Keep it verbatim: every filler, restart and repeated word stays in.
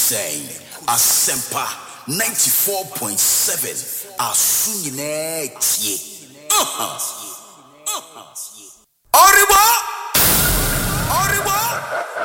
say Asempa ninety-four point seven Asunyine tie. Uh-huh. Uh-huh.